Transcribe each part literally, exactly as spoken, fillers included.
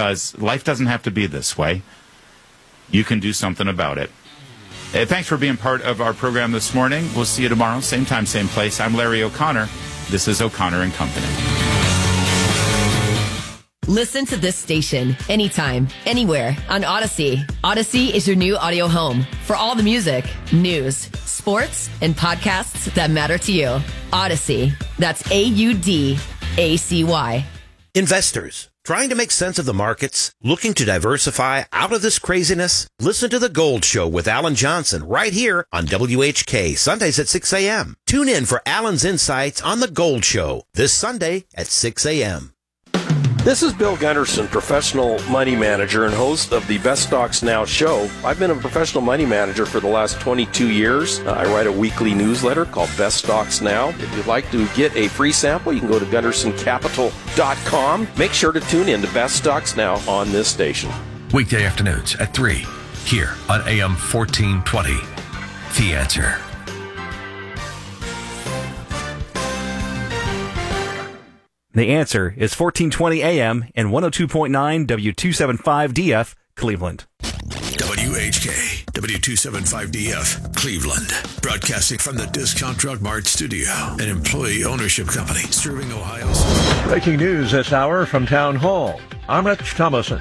because life doesn't have to be this way. You can do something about it. Uh, thanks for being part of our program this morning. We'll see you tomorrow, same time, same place. I'm Larry O'Connor. This is O'Connor and Company. Listen to this station anytime, anywhere on Odyssey. Odyssey is your new audio home for all the music, news, sports, and podcasts that matter to you. Odyssey. That's A U D A C Y. Investors, trying to make sense of the markets, looking to diversify out of this craziness? Listen to The Gold Show with Alan Johnson right here on W H K, Sundays at six a.m. Tune in for Alan's insights on The Gold Show this Sunday at six a.m. This is Bill Gunderson, professional money manager and host of the Best Stocks Now show. I've been a professional money manager for the last twenty-two years. Uh, I write a weekly newsletter called Best Stocks Now. If you'd like to get a free sample, you can go to gunderson capital dot com. Make sure to tune in to Best Stocks Now on this station. Weekday afternoons at three, here on A M fourteen twenty. The Answer. The Answer is fourteen twenty A M and one oh two point nine W two seventy-five D F, Cleveland. W H K, W two seventy-five D F, Cleveland. Broadcasting from the Discount Drug Mart studio, an employee ownership company serving Ohio's. Breaking news this hour from Town Hall. I'm Rich Thomason.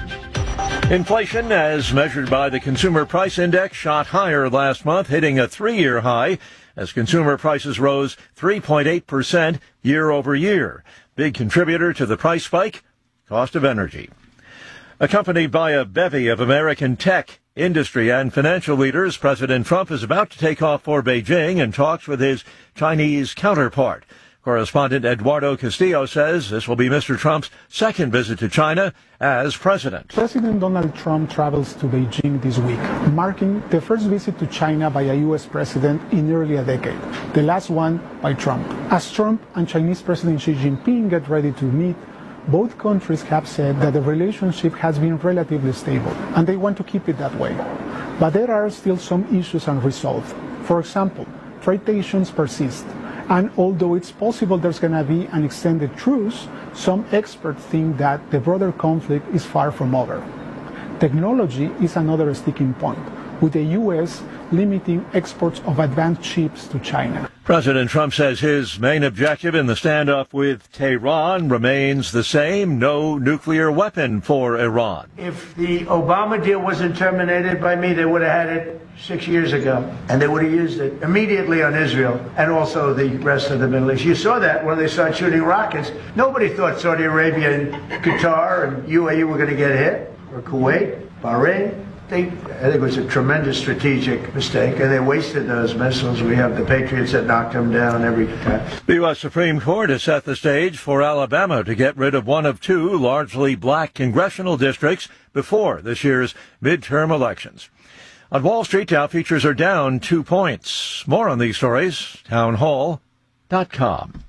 Inflation, as measured by the Consumer Price Index, shot higher last month, hitting a three-year high as consumer prices rose three point eight percent year over year. Big contributor to the price spike, cost of energy. Accompanied by a bevy of American tech, industry, and financial leaders, President Trump is about to take off for Beijing in talks with his Chinese counterpart. Correspondent Eduardo Castillo says this will be Mister Trump's second visit to China as president. President Donald Trump travels to Beijing this week, marking the first visit to China by a U S president in nearly a decade, the last one by Trump. As Trump and Chinese President Xi Jinping get ready to meet, both countries have said that the relationship has been relatively stable, and they want to keep it that way. But there are still some issues unresolved. For example, trade tensions persist. And although it's possible there's going to be an extended truce, some experts think that the broader conflict is far from over. Technology is another sticking point, with the U S limiting exports of advanced chips to China. President Trump says his main objective in the standoff with Tehran remains the same: no nuclear weapon for Iran. If the Obama deal wasn't terminated by me, they would have had it six years ago, and they would have used it immediately on Israel and also the rest of the Middle East. You saw that when they started shooting rockets. Nobody thought Saudi Arabia and Qatar and U A E were going to get hit, or Kuwait, Bahrain. They, I think it was a tremendous strategic mistake, and they wasted those missiles. We have the Patriots that knocked them down every time. The U S Supreme Court has set the stage for Alabama to get rid of one of two largely black congressional districts before this year's midterm elections. On Wall Street, Dow futures are down two points. More on these stories, town hall dot com.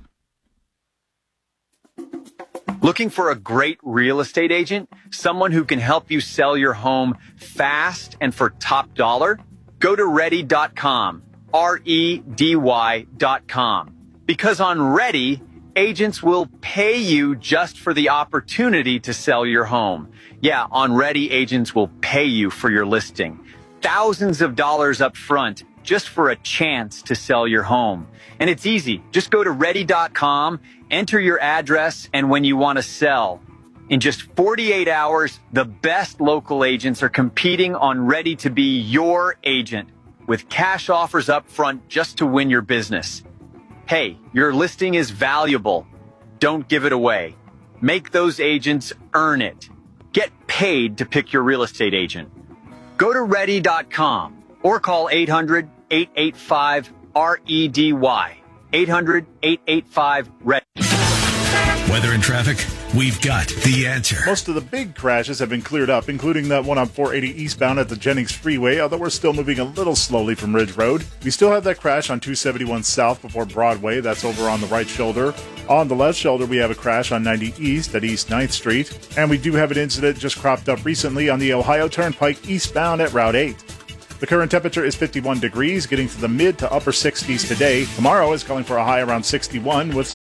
Looking for a great real estate agent? Someone who can help you sell your home fast and for top dollar? Go to ready dot com, R E D Y dot com. Because on Ready, agents will pay you just for the opportunity to sell your home. Yeah, on Ready, agents will pay you for your listing. Thousands of dollars up front just for a chance to sell your home. And it's easy. Just go to ready dot com, enter your address, and when you want to sell. In just forty-eight hours, the best local agents are competing on Ready to be your agent with cash offers up front just to win your business. Hey, your listing is valuable. Don't give it away. Make those agents earn it. Get paid to pick your real estate agent. Go to ready dot com or call eight hundred, eight eight five, R E D Y. eight hundred, eight eight five, READY. Weather and traffic, we've got the answer. Most of the big crashes have been cleared up, including that one on four eighty eastbound at the Jennings Freeway, although we're still moving a little slowly from Ridge Road. We still have that crash on two seventy-one south before Broadway. That's over on the right shoulder. On the left shoulder, we have a crash on ninety east at East ninth Street. And we do have an incident just cropped up recently on the Ohio Turnpike eastbound at Route eight. The current temperature is fifty-one degrees, getting to the mid to upper sixties today. Tomorrow is calling for a high around sixty-one with